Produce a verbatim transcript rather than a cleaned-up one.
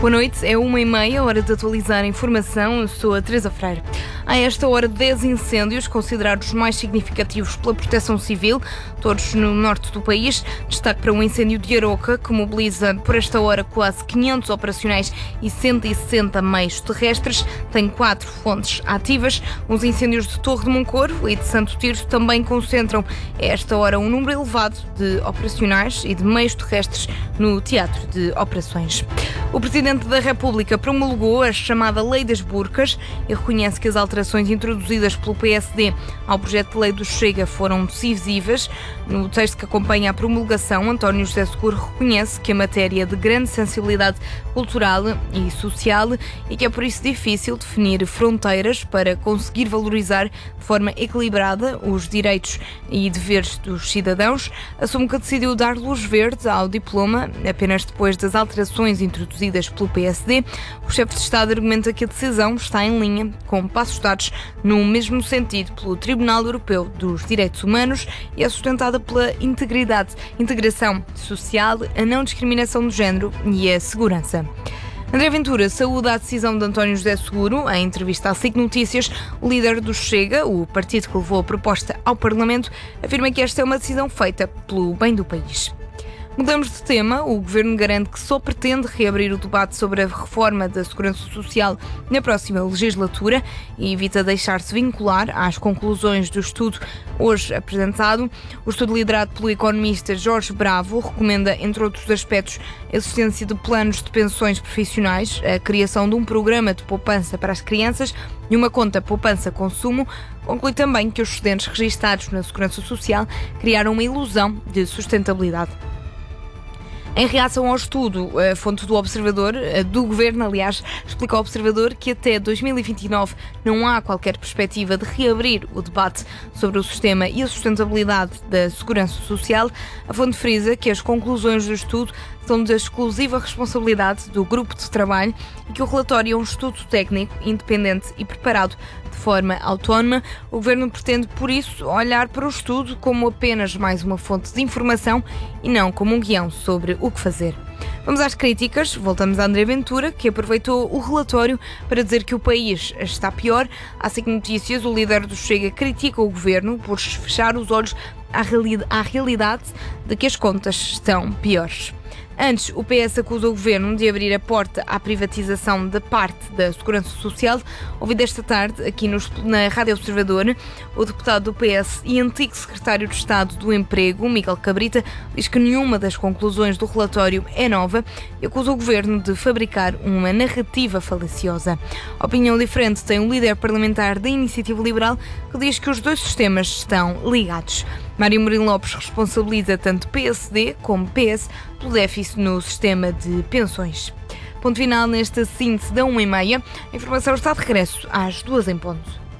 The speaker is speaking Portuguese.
Boa noite, é uma e meia, hora de atualizar a informação. Eu sou a Teresa Freire. Há esta hora dez incêndios considerados mais significativos pela Proteção Civil, todos no norte do país. Destaque para um incêndio de Aroca, que mobiliza por esta hora quase quinhentos operacionais e cento e sessenta meios terrestres. Tem quatro fontes ativas. Os incêndios de Torre de Moncorvo e de Santo Tirso também concentram a esta hora um número elevado de operacionais e de meios terrestres no teatro de operações. O Presidente da República promulgou a chamada Lei das Burcas e reconhece que as alterações introduzidas pelo P S D ao projeto de lei do Chega foram decisivas. No texto que acompanha a promulgação, António José Seguro reconhece que a matéria é de grande sensibilidade cultural e social e que é por isso difícil definir fronteiras para conseguir valorizar de forma equilibrada os direitos e deveres dos cidadãos. Assume que decidiu dar luz verde ao diploma apenas depois das alterações introduzidas pelo P S D. O chefe de Estado argumenta que a decisão está em linha com passos dados no mesmo sentido pelo Tribunal Europeu dos Direitos Humanos e é sustentada pela integridade, integração social, a não discriminação de género e a segurança. André Ventura saúda a decisão de António José Seguro. Em entrevista à S I C Notícias, o líder do Chega, o partido que levou a proposta ao Parlamento, afirma que esta é uma decisão feita pelo bem do país. Mudamos de tema. O Governo garante que só pretende reabrir o debate sobre a reforma da Segurança Social na próxima legislatura e evita deixar-se vincular às conclusões do estudo hoje apresentado. O estudo liderado pelo economista Jorge Bravo recomenda, entre outros aspectos, a existência de planos de pensões profissionais, a criação de um programa de poupança para as crianças e uma conta poupança-consumo. Conclui também que os excedentes registados na Segurança Social criaram uma ilusão de sustentabilidade. Em reação ao estudo, a fonte do Observador, do Governo, aliás, explica ao Observador que até dois mil e vinte e nove não há qualquer perspectiva de reabrir o debate sobre o sistema e a sustentabilidade da Segurança Social. A fonte frisa que as conclusões do estudo são de exclusiva responsabilidade do grupo de trabalho e que o relatório é um estudo técnico, independente e preparado de forma autónoma. O Governo pretende, por isso, olhar para o estudo como apenas mais uma fonte de informação e não como um guião sobre o que fazer. Vamos às críticas. Voltamos a André Ventura, que aproveitou o relatório para dizer que o país está pior. À S I C Notícias, o líder do Chega critica o Governo por fechar os olhos à, reali- à realidade de que as contas estão piores. Antes, o P S acusa o Governo de abrir a porta à privatização da parte da Segurança Social. Ouvido esta tarde, aqui no, na Rádio Observador, o deputado do P S e antigo secretário de Estado do Emprego, Miguel Cabrita, diz que nenhuma das conclusões do relatório é nova e acusa o Governo de fabricar uma narrativa falaciosa. A opinião diferente tem um líder parlamentar da Iniciativa Liberal que diz que os dois sistemas estão ligados. Mário Mourinho Lopes responsabiliza tanto P S D como P S pelo déficit no sistema de pensões. Ponto final nesta síntese da uma e meia. A informação está de regresso às duas em ponto.